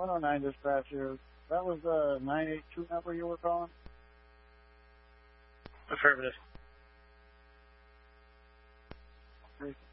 109 dispatch here. That was the 982 number you were calling? Affirmative. Great.